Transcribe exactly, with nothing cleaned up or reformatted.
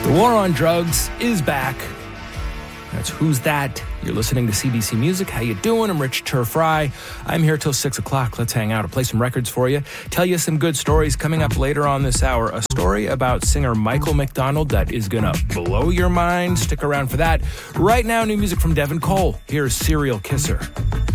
The war on drugs is back. That's Who's That? You're listening to C B C Music. How you doing? I'm Rich Turfry. I'm here till six o'clock. Let's hang out. I'll play some records for you. Tell you some good stories coming up later on this hour. A story about singer Michael McDonald that is going to blow your mind. Stick around for that. Right now, new music from Devin Cole. Here's Serial Kisser.